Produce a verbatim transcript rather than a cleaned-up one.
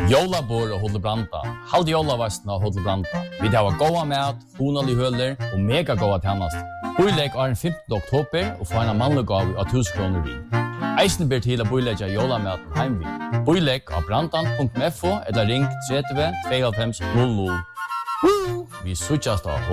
Jólabor og Hotel Branda. Halde jólavastna og Hotel Branda. Vi har goda mat, honalig høler og mega goda tjänast. Boileg er den femtende oktober og få en mannlig gav av tusen kroner vi. Eisen ber til å boilegge jólamaten heimvi. Boileg av brandan punktum f o eller ring tretti tvey fem null null. Vi suttjast av